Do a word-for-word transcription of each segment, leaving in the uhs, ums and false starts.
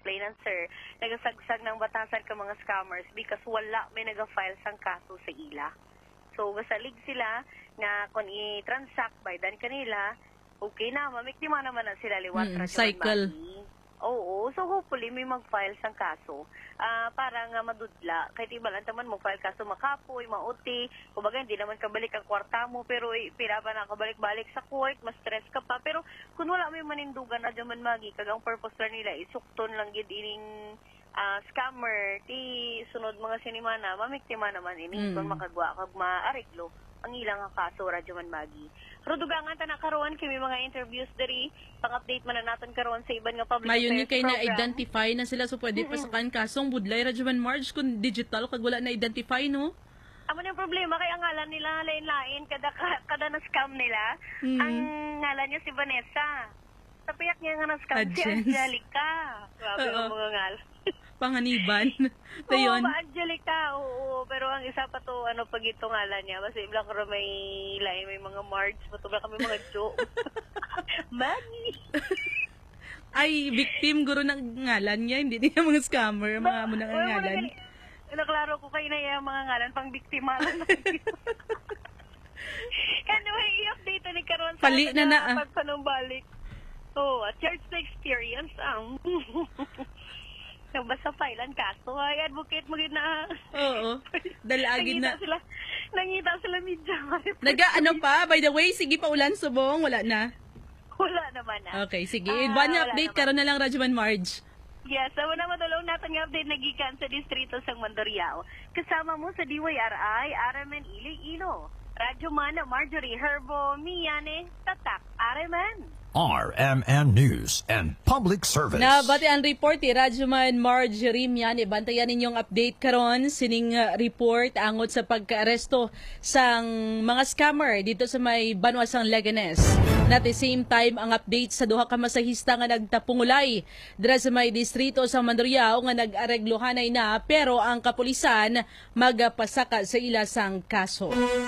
complainant, sir, nagasagsag ng batasan ka mga scammers because wala may naga-file sang kaso sa ila. So, masalig sila nga kung i-transact by dan kanila, okay na, mamiktima naman na sila liwat mm, cycle. Money. Oo, so hopefully may mag-file sang kaso uh, para nga madudla. Kahit iba lang naman mag-file kaso makapoy, mauti, kumbaga hindi naman kabalik ang kwarta mo, pero eh, pira ba na kabalik-balik sa court, mas stress ka pa. Pero kung wala may manindugan na dyan magi, kagang purpose lang nila, isukton lang gid ining uh, scammer, ti sunod mga sinimana, mamiktima naman ini, mm. kung makagwa kag maariglo ang ilang kaso radyo man magi. Pero dugangan ta na karon kami mga interviews diri, pang-update man na natin karon sa iban nga public Mayon ni kay program. na-identify na sila so pwede mm-hmm. pasakan kasong budlay radyo man Marge kung digital kag wala na-identify no. Amo yung problema kay ang ngalan nila lain-lain kada kada na scam nila. Mm-hmm. Ang ngalan niya si Vanessa. Sa piyak niya nga na scam si Angelica. Grabe ang mga ngalan. Panganiban. Dayon. Oo, Angelica, oo, pero ang isa pa to, ano, pag ito ngalan niya, kasi iblang ko may lain, may mga marks, matubla kami mga joke. Mani! Ay, victim guro ng ngalan niya, hindi niya mga scammer, mga mo ng ngalan. Naklaro ko kayo na yung mga ngalan, pang biktima lang. Anyway, i-update ni Karon sa Pali na na, ah. pagpanumbalik. Oo, oh, at church na experience, ang... Basta filean kaso, ay advocate mo gina. Oo. Dalagin na. Sila, nangita sila media. Naga, ano pa? By the way, sige pa ulan subong, wala na. Wala naman na. Okay, sige. Uh, One update, karon na lang, Radyoman Marge. Yes, so na matulong natin ng update na gikan sa distrito sang Mandurriao. Kasama mo sa D Y R I, Aramen Iloilo. Radyoman Marjorie Herbo, Miyane, Tatak, Aramen. R M N News and Public Service. Nabati ang report ni Radyoman Marjorie Miane. Bantayan ninyong update karon sining uh, report angot sa pagka-aresto sang mga scammer dito sa may Banwasang Leganes. At the same time, ang update sa duha ka masahista nga nagtapungulay dira sa may distrito sa Mandurriao nga nag-areglohanay na pero ang kapulisan magpasaka sa ila sang kaso.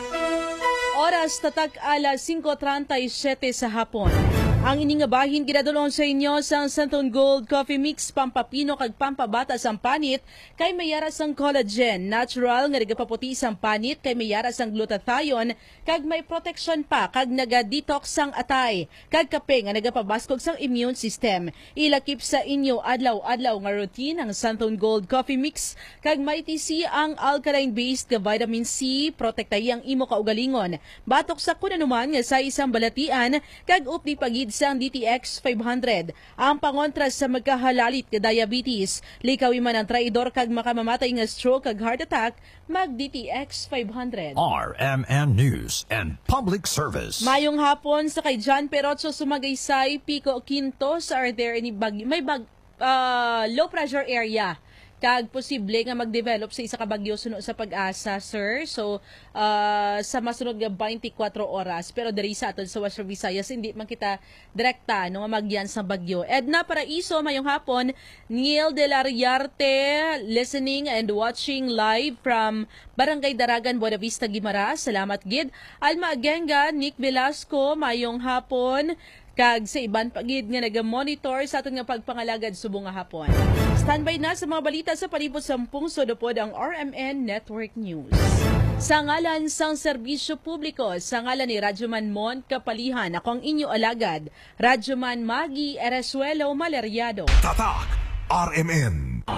Oras tatak alas singko treinta y siete sa hapon. Ang ining bahin ginadulong sa inyo sa Santon Gold Coffee Mix pampapino kag pampabata sang panit kay mayara sang collagen, natural nga nagapaputi sang panit kay mayara sang glutathione kag may protection pa kag naga-detox sang atay kag kape nga nagapabaskog sang immune system. Ilakip sa inyo adlaw-adlaw nga routine ang Santon Gold Coffee Mix kag may T C ang alkaline-based nga vitamin C protektay ang imo kaugalingon. Batok sa kunanuman nga sa isang balatian kag updi pagid sang D T X five hundred. Ang pangontra sa magkahalalit nga diabetes, likawi man ang traidor kag makamamatay nga stroke kag heart attack, mag D T X five hundred. R M N News and Public Service. Mayong hapon sa kay John Perotso Sumagaysay, Pico Quintos, are there any bag may bag uh, low pressure area kag posible nga mag-develop sa isa ka bagyo suno sa Pag-asa, sir. So uh, sa masunod nga twenty-four oras, pero diri sa aton sa Western Visayas hindi man kita direkta no nga magyan sa bagyo. Edna Paraiso, mayong hapon. Neil De La Riarte listening and watching live from Barangay Daragan, Buena Vista, Guimaras. Salamat gid. Alma Agenga, Nick Velasco, mayong hapon. Kag sa iban pagid nga naga-monitor sa aton nga pagpangalagad subong nga hapon. Standby na sa mga balita sa palibot sampung sodopod ang R M N Network News. Sa ngalan sang serbisyo publiko, sa ngalan ni Radyoman Mon Kapalihan, ako ang inyo alagad, Radyoman Magi Eresuelo Maleriado. Tatak R M N.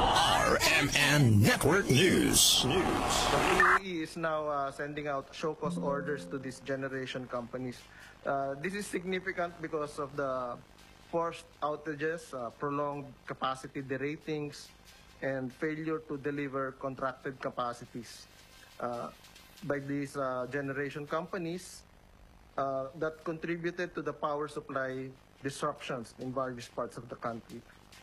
R M N Network News. W A E is now uh, sending out show cause orders to these generation companies. Uh, this is significant because of the forced outages, uh, prolonged capacity deratings, and failure to deliver contracted capacities uh, by these uh, generation companies uh, that contributed to the power supply disruptions in various parts of the country.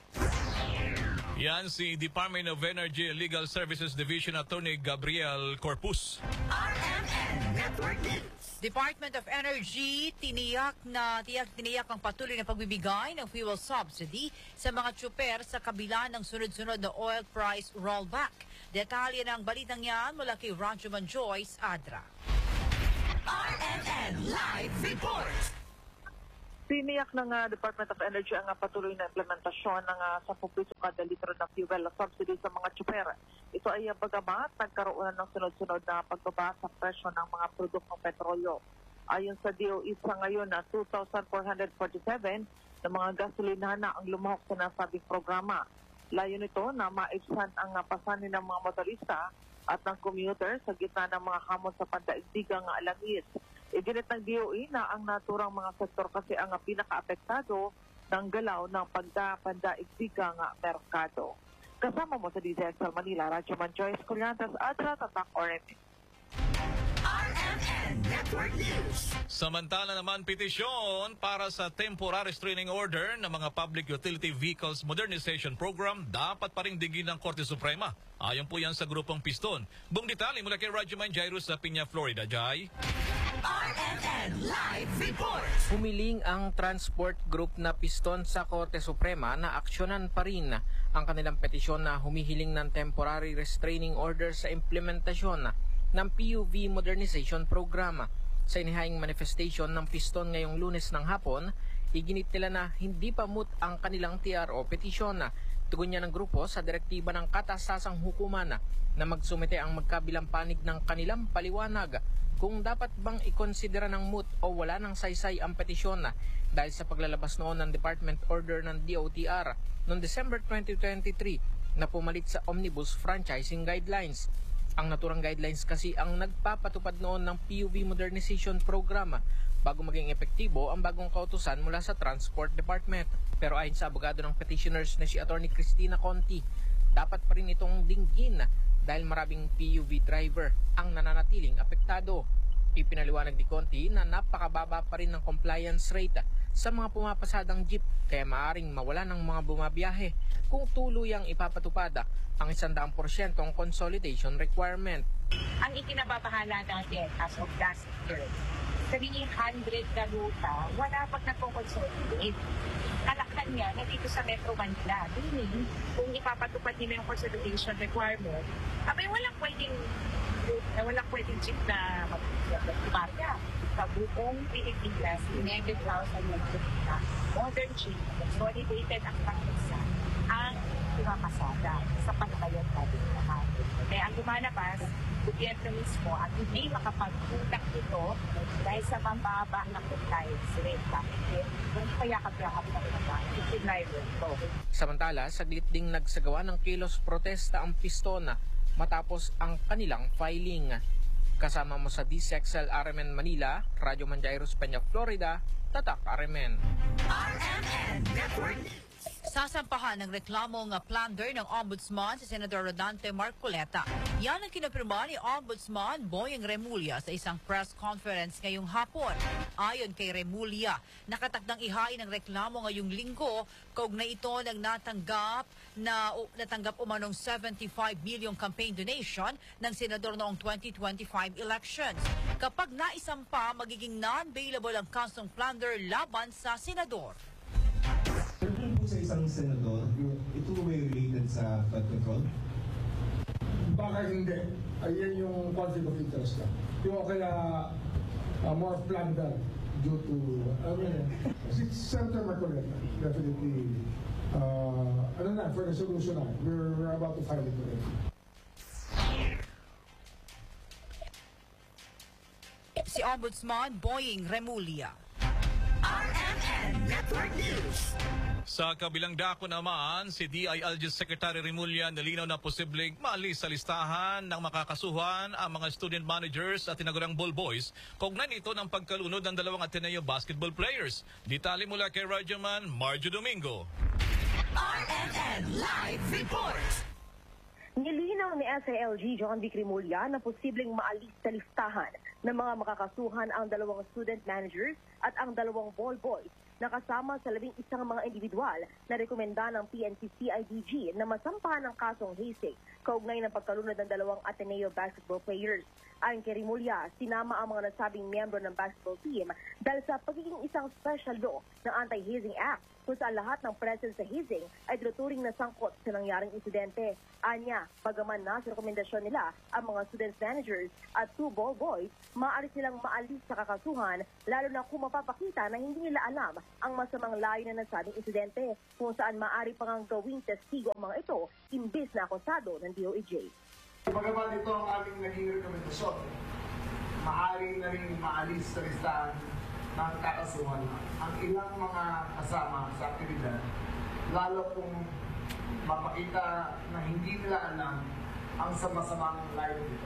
Yan si Department of Energy Legal Services Division Attorney Gabriel Corpus. R M N Network News. Department of Energy tiniyak na tiyak tiniyak ang patuloy na pagbibigay ng fuel subsidy sa mga tsuper sa kabila ng sunod-sunod na oil price rollback. Detalye ng balitang yan mula kay Radyoman Joyce Adra. R M N Live Report. Tiniyak ng uh, Department of Energy ang uh, patuloy na implementasyon ng uh, ten piso kada litro ng fuel subsidy sa mga tsuper. Ito ay uh, bagamat nagkaroon ng sunod-sunod na pagbaba sa presyo ng mga produktong petrolyo. Ayon sa D O E sa ngayon na two thousand four hundred forty-seven na mga gasolinahan na ang lumahok sa nasabing programa. Layo nito na maibsan ang uh, pasanin ng mga motorista at ng commuter sa gitna ng mga hamon sa pandaigdigang uh, langis. Iginit ng D O E na ang naturang mga sektor kasi ang pinaka-apektado ng galaw ng pagda-pandaigdigang merkado. Kasama mo sa D Z X L Manila, Radyo Man Joyce Coriantas at Tatak R M N. R M N Network News. Samantala naman, petisyon para sa temporary restraining order ng mga Public Utility Vehicles Modernization Program dapat pa ring digin ng Korte Suprema. Ayon po yan sa grupong Piston. Buong detalye mula kay Radyo Man Jairus sa Piña, Florida. Jai? R M N Live Report. Humiling ang transport group na Piston sa Korte Suprema na aksyonan pa rin ang kanilang petisyon na humihiling ng temporary restraining order sa implementasyon ng P U V Modernization Program. Sa inihayang manifestation ng Piston ngayong Lunes ng hapon, iginit nila na hindi pa moot ang kanilang T R O petisyon. Tugon niya ng grupo sa direktiba ng katasasang hukuman na magsumite ang magkabilang panig ng kanilang paliwanag kung dapat bang ikonsidera ng moot o wala ng saysay ang petisyon dahil sa paglalabas noon ng Department Order ng D O T R noong December twenty twenty-three na pumalit sa Omnibus Franchising Guidelines. Ang naturang guidelines kasi ang nagpapatupad noon ng P U V Modernization Program bago maging epektibo ang bagong kautusan mula sa Transport Department. Pero ayon sa abogado ng petitioners na si Attorney Cristina Conti, dapat pa rin itong dinggin dahil maraming P U V driver ang nananatiling apektado. Ipinaliwanag ni Conti na napakababa pa rin ng compliance rate sa mga pumapasadang jeep kaya maaring mawala ng mga bumabiyahe kung tuluyang ipapatupad ang isandang porsyentong consolidation requirement. Ang ikinababahala natin as of last year, three hundred na ruta, wala pag nagko-consolidate. Kalakhan niya na dito sa Metro Manila. Meaning, kung ipapatupad nila yung consolidation requirement, abay walang pwedeng na walang pwedeng jeep na magparya. Sa buong Pilipinas, one hundred thousand na modern jeep, consolidated ang pangisa ang pumapasada sa pagbayon natin naman. Kaya ang lumalabas, gobyerno mismo at hindi makapag-utak ito dahil sa mababa ng compliance rate. Bakit? Kaya kapyakap na rin naman. Driver ito. Samantala, saglit ding nagsagawa ng kilos protesta ang Piston matapos ang kanilang filing. Kasama mo sa D Z X L R M N Manila, Radyo Man Jairus, Peña, Florida, Tatak R M N. R M N Network. Sasampahan ng reklamong plunder ng Ombudsman si Senador Rodante Marcoleta. Yan ang kinapirma ni Ombudsman Boyeng Remulla sa isang press conference ngayong hapon. Ayon kay Remulla, nakatakdang ihain ang reklamo ngayong linggo kaugnay ito ng natanggap na uh, natanggap umanong seventy-five million campaign donation ng senador noong twenty twenty-five elections. Kapag naisampa, magiging non-bailable ang kasong plunder laban sa senador. Pagdating po sa isang senador, ito may related sa flood control? Baka hindi. Ayan yung conflict of interest na. Yung kaya uh, more plunder due to, I mean, si Senator Marcoleta, definitely, uh, ano na, for the solution na, we're, we're about to file it already. Si Ombudsman Boyeng Remulla. R M N Network News. Sa kabilang dako naman, si D I L G Secretary Remulla nalinaw na posibleng maalis sa listahan ng makakasuhan ang mga student managers at tinagurang ball boys kaugnay nito ng pagkalunod ng dalawang Ateneo basketball players. Detalye mula kay Radyoman Marjo Domingo. R M N Live Report. Nilinaw ni S I L G John Vic Remulla na posibleng maalis sa listahan ng mga makakasuhan ang dalawang student managers at ang dalawang ball boys na kasama sa labing isang mga individual na rekomenda ng P N P C I D G na masampahan ng kasong hazing kaugnay ng pagkalunod ng dalawang Ateneo basketball players. Ayon kay Remulla, sinama ang mga nasabing miyembro ng basketball team dahil sa pagiging isang special law ng Anti-Hazing Act kung saan lahat ng present sa hearing ay tinuturing na sangkot sa nangyaring insidente. Anya, bagaman nasa rekomendasyon nila ang mga student managers at two ball boys, maaari silang maalis sa kakasuhan lalo na kung mapapakita na hindi nila alam ang masamang layo na nasabing insidente kung saan maaari pang gawing testigo ang mga ito imbis na akusado ng D O E J. Bagaman ito ang aming naging rekomendasyon, maaari na rin maalis sa listahan ng kakasuhan ang ilang mga kasama sa aktibidad, lalo kung mapakita na hindi nila alam ang sama-samang layo nito.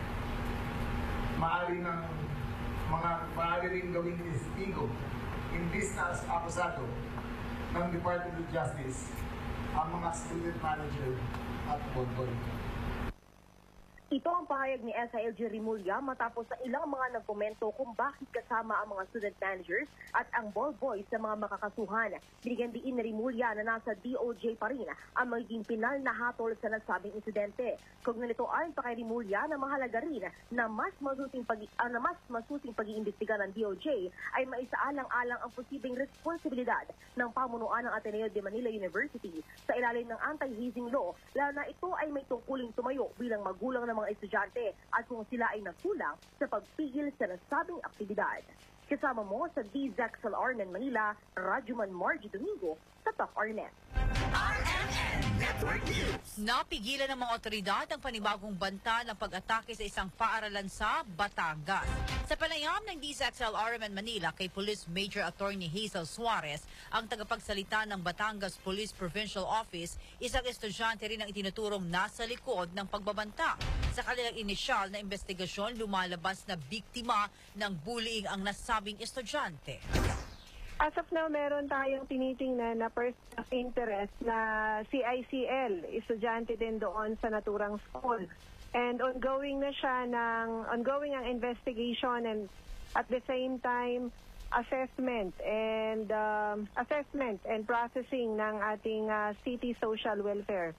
Maaari ng mga maaari rin gawing testigo, imbis na akusado ng Department of Justice ang mga student manager at board. Ito ang pahayag ni S I L G Rimulya matapos sa ilang mga nagkomento kung bakit kasama ang mga student managers at ang ball boys sa mga makakasuhan. Binigyan din ni Rimulya na nasa D O J pa rin ang magiging pinal na hatol sa nasabing insidente. Kaugnay nito ayon pa kay Rimulya na mahalaga rin na mas masusing pag uh, na mas masusing pag-iimbestiga ng D O J ay maisaalang-alang ang posibleng responsibilidad ng pamunuan ng Ateneo de Manila University sa ilalim ng anti-hazing law, lalo na ito ay may tungkuling tumayo bilang magulang ng mga estudyante at kung sila ay nagkulang sa pagpigil sa nasabing aktibidad. Kasama mo sa D Z X L R N Manila, Radyoman Margie Domingo, sa Top R N N. Napigilan ng mga otoridad ang panibagong banta ng pag-atake sa isang paaralan sa Batangas. Sa panayam ng D Z X L R M Manila kay Police Major Attorney Hazel Suarez, ang tagapagsalita ng Batangas Police Provincial Office, isang estudyante rin ang itinuturong nasa likod ng pagbabanta. Sa kanilang inisyal na investigasyon, lumalabas na biktima ng bullying ang nasabing estudyante. As of now, meron tayong tinitingnan na person of interest na C I C L, estudyante din doon sa naturang school. And ongoing na siya ng, ongoing ang investigation and at the same time, assessment and um, assessment and processing ng ating uh, city social welfare.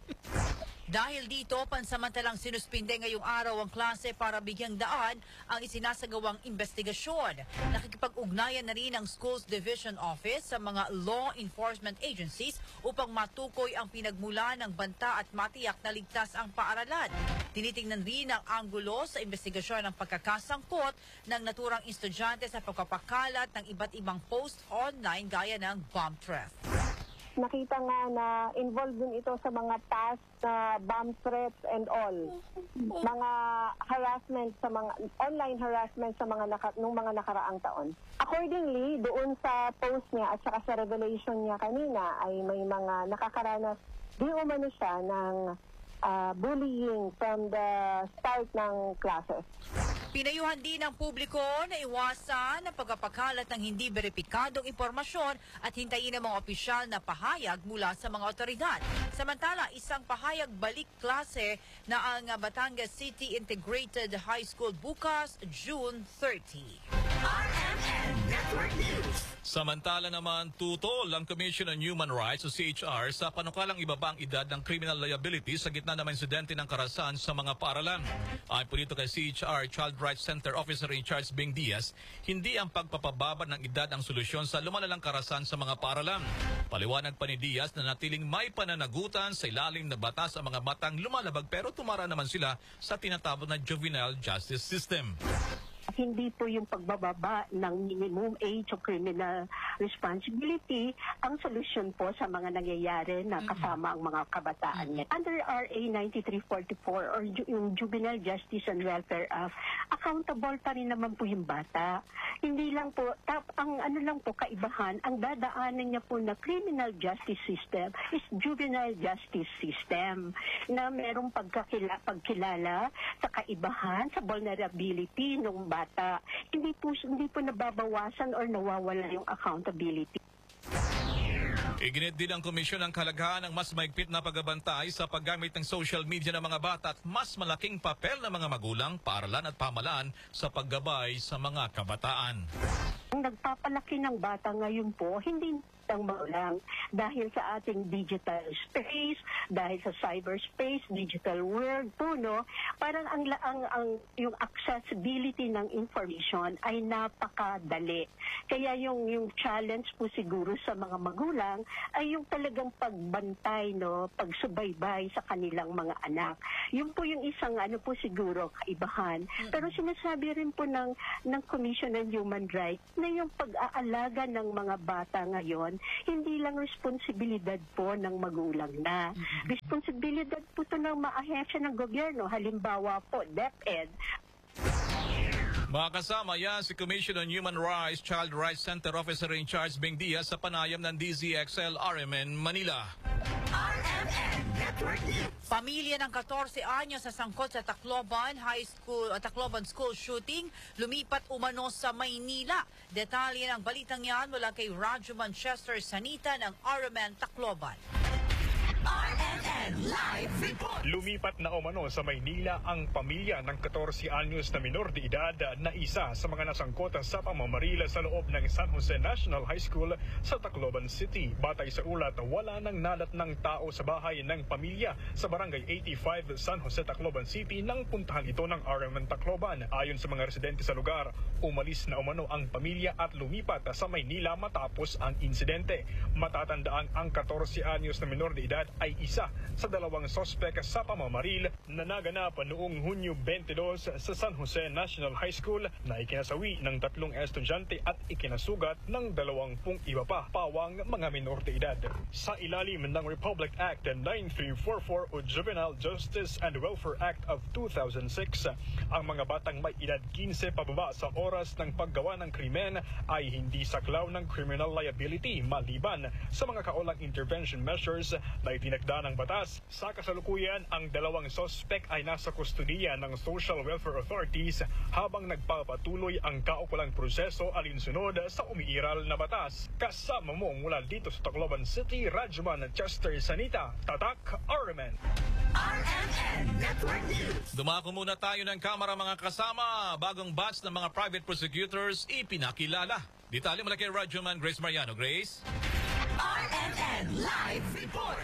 Dahil dito, pansamantalang sinuspinde ngayong araw ang klase para bigyang daan ang isinasagawang investigasyon. Nakikipag-ugnayan na rin ang Schools Division Office sa mga law enforcement agencies upang matukoy ang pinagmula ng banta at matiyak na ligtas ang paaralan. Tinitingnan rin ang anggulo sa investigasyon ng pagkakasangkot ng naturang estudyante sa pagpapakalat ng iba't ibang post online gaya ng bomb threat. Nakita nga na involved din ito sa mga past na uh, bomb threats and all. Mga harassment sa mga online harassment sa mga naka, nung mga nakaraang taon. Accordingly, doon sa post niya at saka sa revelation niya kanina ay may mga nakakaranas di umano siya ng uh, bullying from the start ng classes. Pinayuhan din ng publiko na iwasan ang pagpapakalat ng hindi beripikadong impormasyon at hintayin ang mga opisyal na pahayag mula sa mga otoridad. Samantala, isang pahayag balik klase na ang Batangas City Integrated High School bukas, June thirtieth. R M N Network News. Samantala naman, tutol ang Commission on Human Rights o C H R sa panukalang ibaba ang edad ng criminal liability sa gitna ng insidente ng karahasan sa mga paaralan. Ayon po dito kay C H R Child Rights Center Officer in Charge Bing Diaz, hindi ang pagpapababa ng edad ang solusyon sa lumalalang karahasan sa mga paaralan. Paliwanag pa ni Diaz na natiling may pananagutan sa ilalim na batas ang mga batang lumalabag pero tumara naman sila sa tinatawag na juvenile justice system. Hindi po yung pagbababa ng minimum age of criminal responsibility ang solusyon po sa mga nangyayari na kasama ang mga kabataan niya. Under R A ninety-three forty-four or ju- yung Juvenile Justice and Welfare Act, accountable pa rin naman po yung bata. Hindi lang po, tap, ang ano lang po kaibahan, ang dadaanan niya po na criminal justice system is juvenile justice system na merong pagkakila, pagkilala sa kaibahan, sa vulnerability ng bata. Hindi po, hindi po nababawasan or nawawala yung accountability. Iginit din ang komisyon ang kalagahan ng mas maigpit na pagbabantay sa paggamit ng social media ng mga bata at mas malaking papel ng mga magulang, paaralan at pamahalaan sa paggabay sa mga kabataan. Ang nagpapalaki ng bata ngayon po, hindi ng magulang. Dahil sa ating digital space, dahil sa cyberspace, digital world po, no, parang ang, ang, ang yung accessibility ng information ay napakadali. Kaya yung, yung challenge po siguro sa mga magulang ay yung talagang pagbantay, no, pagsubaybay sa kanilang mga anak. Yun po yung isang ano po siguro kaibahan. Mm-hmm. Pero sinasabi rin po ng, ng Commission on Human Rights na yung pag-aalaga ng mga bata ngayon, hindi lang responsibilidad po ng magulang na. Mm-hmm. Responsibilidad po ito ng maahensya ng gobyerno. Halimbawa po, DepEd. Mga kasama yan si Commission on Human Rights Child Rights Center Officer in Charge Beng Diaz sa panayam ng D Z X L R M N Manila. R M N Network News. Pamilya ng fourteen anyos sa sangkot sa Tacloban High School, uh, Tacloban School shooting, lumipat umano sa Maynila. Detalye ng balitang yan mula kay Radyo Manchester Sanita ng R M N Tacloban. R M N Live Report. Lumipat na umano sa Maynila ang pamilya ng fourteen anyos na minor de edad na isa sa mga nasangkot sa pamamaril sa loob ng San Jose National High School sa Tacloban City. Batay sa ulat, wala nang nalat ng tao sa bahay ng pamilya sa Barangay eighty-five San Jose, Tacloban City nang puntahan ito ng R M N Tacloban. Ayon sa mga residente sa lugar, umalis na umano ang pamilya at lumipat sa Maynila matapos ang insidente. Matatandaan ang fourteen anyos na minor de edad ay isa sa dalawang sospek sa pamamaril na naganap noong Hunyo twenty-two sa San Jose National High School na ikinasawi ng tatlong estudyante at ikinasugat ng dalawampung iba pa pawang mga minor de edad. Sa ilalim ng Republic Act ninety-three forty-four o Juvenile Justice and Welfare Act of two thousand six, ang mga batang may edad fifteen pababa sa oras ng paggawa ng krimen ay hindi saklaw ng criminal liability maliban sa mga kaulang intervention measures na itinakda ng batas. Sa kasalukuyan, ang dalawang sospek ay nasa kustudiya ng Social Welfare Authorities habang nagpapatuloy ang kaukulang proseso alinsunod sa umiiral na batas. Kasama mo mula dito sa Tacloban City, Radyo Manchester Sanita, Tatak, R M N. R M N Network News. Dumako muna tayo ng kamera mga kasama. Bagong batch ng mga private prosecutors ipinakilala. Detalye mula kay Radyo Man Grace Mariano. Grace? R M N Live Report.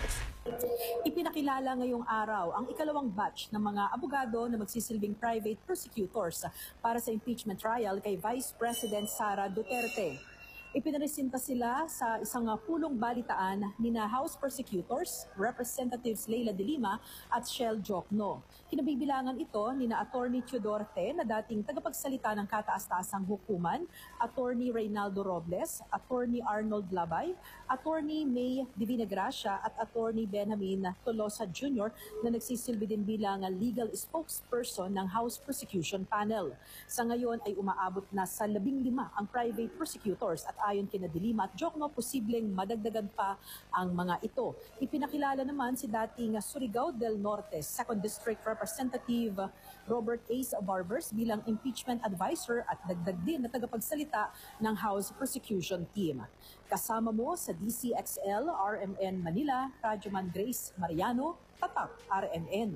Ipinakilala ngayong araw ang ikalawang batch ng mga abogado na magsisilbing private prosecutors para sa impeachment trial kay Vice President Sara Duterte. Ipinaresinta sila sa isang pulong balitaan nina House Prosecutors, Representatives Leila de Lima at Shell Jokno. Kinabibilangan ito nina Attorney Teodorte na dating tagapagsalita ng kataas-taasang hukuman, Attorney Reynaldo Robles, Attorney Arnold Labay, Attorney May Divina Gracia at Attorney Benjamin Tolosa Junior na nagsisilbi din bilang legal spokesperson ng House Prosecution Panel. Sa ngayon ay umaabot na sa labing lima ang private prosecutors at ayon kina De Lima at Jokno, posibleng madagdagan pa ang mga ito. Ipinakilala naman si dating Surigao del Norte second District Representative Robert Ace Barbers bilang impeachment advisor at dagdag din na tagapagsalita ng House Prosecution Team. Kasama mo sa D C X L, R M N Manila, Radyo Man Grace Mariano, Tatak, R M N.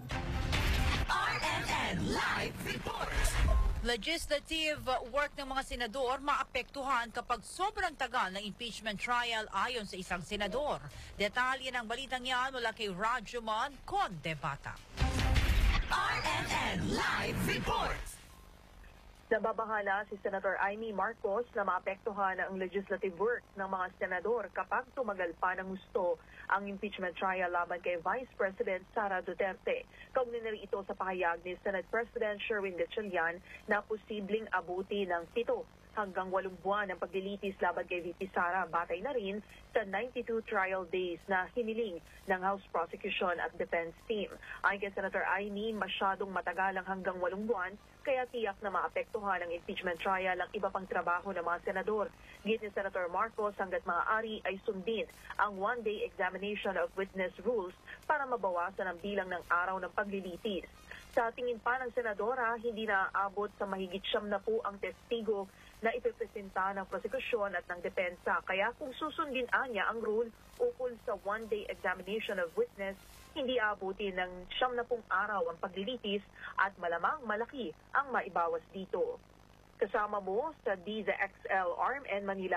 R M N Live Report. Legislative work ng mga senador maapektuhan kapag sobrang tagal ng impeachment trial ayon sa isang senador. Detalye ng balitang yan mula kay Radyo Man Conde Bata. R M N Live Report. Nababahala si Senator Amy Marcos na maapektuhan ang legislative work ng mga senador kapag tumagal pa ng gusto ang impeachment trial laban kay Vice President Sara Duterte. Kaugnay na rin ito sa pahayag ni Senate President Sherwin Gatchalian na posibleng abuti ng pito hanggang walong buwan ang paglilitis laban kay V P Sara, batay na rin sa ninety-two trial days na hiniling ng House Prosecution at Defense Team. Ayon kay Senator Amy, masyadong matagal ang hanggang walong buwan, kaya tiyak na maapektuhan ang impeachment trial ang iba pang trabaho ng mga senador. Git ni Senator Marcos, hanggat maaari ay sundin ang one-day examination of witness rules para mabawasan ang bilang ng araw ng paglilitis. Sa tingin pa ng senadora, hindi na aabot sa mahigit siyam na po ang testigo na ipipresenta ng prosekusyon at ng depensa. Kaya kung susundin anya ang rule ukol sa one-day examination of witness, hindi aabuti ng siyam na pong araw ang paglilitis at malamang malaki ang maibawas dito. Kasama mo sa D Z X L R M N Manila,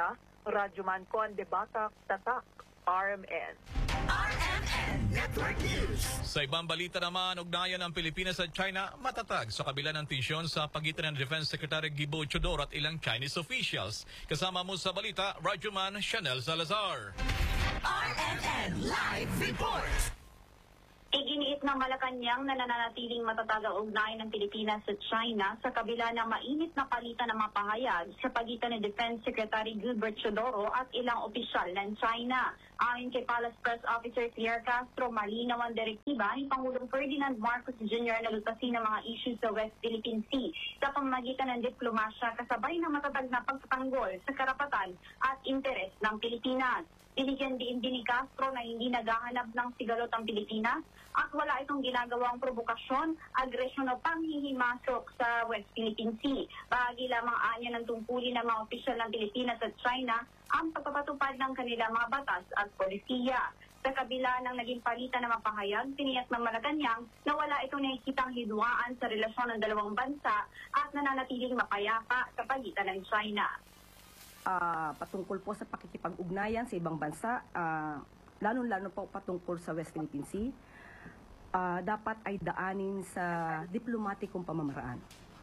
Radyoman Conde Batak, Tatak, R M N. R M N Network News. Sa ibang balita naman, ugnayan ng Pilipinas at China matatag sa kabila ng tensyon sa pagitan ng Defense Secretary Gibo Chodor at ilang Chinese officials. Kasama mo sa balita, Radyoman Chanel Salazar. R M N Live Report. Iginiit ng Malacanang na nananatiling matatag ang ugnayan ng Pilipinas at China sa kabila ng mainit na palitan ng mga pahayag sa pagitan ni Defense Secretary Gilbert Chodoro at ilang opisyal ng China. Ayon kay Palace Press Officer Claire Castro, malinaw ang direktiba ni Pangulong Ferdinand Marcos Junior na lutasin ng mga issues sa West Philippine Sea sa pamamagitan ng diplomasya kasabay ng matatag na pagtatanggol sa karapatan at interes ng Pilipinas. Binigyan din din ni Castro na hindi naghahanap ng sigalot ang Pilipinas at wala itong ginagawang provokasyon, agresyon o panghihimasok sa West Philippine Sea. Bahagi lamang anya ng tungkulin ng mga opisyal ng Pilipinas at China ang pagpapatupad ng kanilang mga batas at polisiya. Sa kabila ng naging palitan ng mapahayag, tiniyak ng Malacanang na wala itong nakikitang hidwaan sa relasyon ng dalawang bansa at nananatiling mapayapa sa pagitan ng China. Uh, patungkol po sa pakikipag-ugnayan sa ibang bansa, uh, lalo-lalo po patungkol sa West Philippine Sea, uh, dapat ay daanin sa diplomatikong pamamaraan.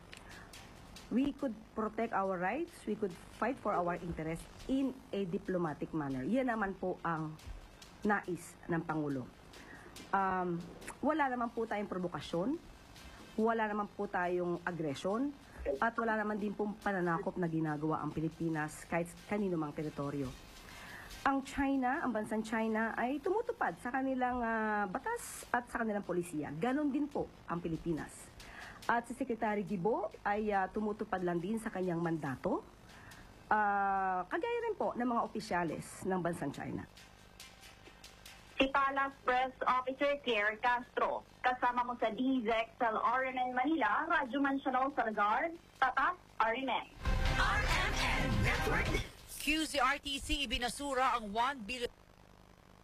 We could protect our rights, we could fight for our interests in a diplomatic manner. Yan naman po ang nais ng Pangulo. Um, wala naman po tayong provokasyon, wala naman po tayong aggression, at wala naman din pong pananakop na ginagawa ang Pilipinas kahit kanino mang teritoryo. Ang China, ang bansang China ay tumutupad sa kanilang uh, batas at sa kanilang polisiya. Ganon din po ang Pilipinas. At si Secretary Gibo ay uh, tumutupad lang din sa kanyang mandato, uh, kagaya rin po ng mga opisyales ng bansang China. Si Palace Press Officer Claire Castro. Kasama mo sa D Z X L R M N Manila, Radyoman Chanel Salazar, Tata, R M N. R M N Network. Q C R T C ibinasura ang one billion